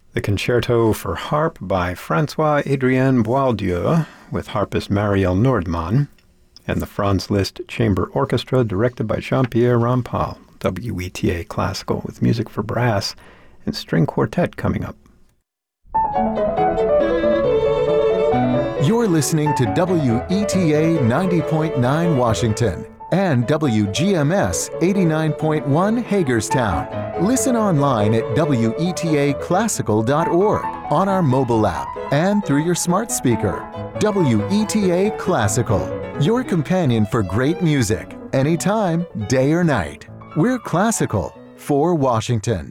The Concerto for Harp by François-Adrien Boieldieu with harpist Marielle Nordmann, and the Franz Liszt Chamber Orchestra directed by Jean-Pierre Rampal. WETA Classical with music for brass and string quartet coming up. You're listening to WETA 90.9 Washington and WGMS 89.1 Hagerstown. Listen online at WETAclassical.org, on our mobile app, and through your smart speaker. WETA Classical, your companion for great music, anytime, day or night. We're classical for Washington.